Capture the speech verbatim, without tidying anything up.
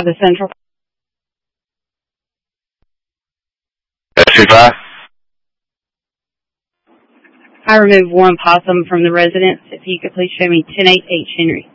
The Central. S two five. I removed one possum from the residence. If you could please show me ten eight H Henry.